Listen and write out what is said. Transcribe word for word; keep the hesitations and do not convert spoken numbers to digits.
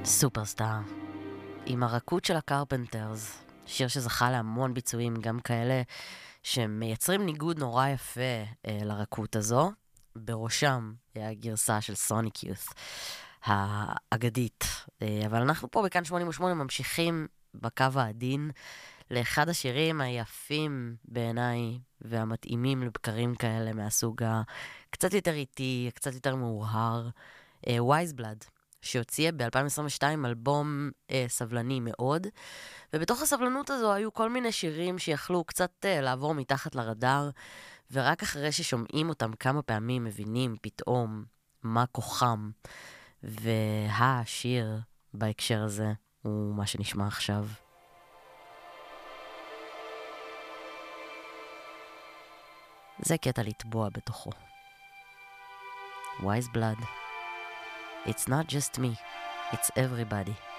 סופרסטאר, עם הרכות של הקרפנטרס, שיר שזכה להמון ביצועים, גם כאלה שמייצרים ניגוד נורא יפה אה, לרכות הזו, בראשם הגרסה של סוניק יות' האגדית. אה, אבל אנחנו פה בכאן שמונים ושמונה ממשיכים בקו העדין לאחד השירים היפים בעיניי והמתאימים לבקרים כאלה מהסוג הקצת יותר איטי, קצת יותר מאוהר, Wise Blood, שהוציאה ב-אלפיים עשרים ושתיים אלבום אה, סבלני מאוד, ובתוך הסבלנות הזו היו כל מיני שירים שיכלו קצת אה, לעבור מתחת לרדאר, ורק אחרי ששומעים אותם כמה פעמים מבינים פתאום מה כוחם, והשיר בהקשר הזה הוא מה שנשמע עכשיו. זה קטע לטבוע בתוכו. Wise Blood. It's not just me, it's everybody.